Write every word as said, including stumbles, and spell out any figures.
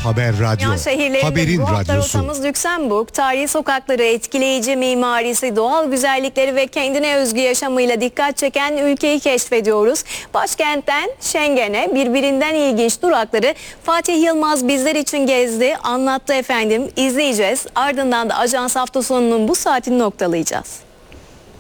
Haber Radyo. Dünya şehirlerinde Haberin bu hafta radyosu. rotamız Lüksemburg. Tarihi sokakları, etkileyici mimarisi, doğal güzellikleri ve kendine özgü yaşamıyla dikkat çeken ülkeyi keşfediyoruz. Başkentten Schengen'e birbirinden ilginç durakları Fatih Yılmaz bizler için gezdi, anlattı efendim. İzleyeceğiz. Ardından da Ajans hafta sonunun bu saatini noktalayacağız.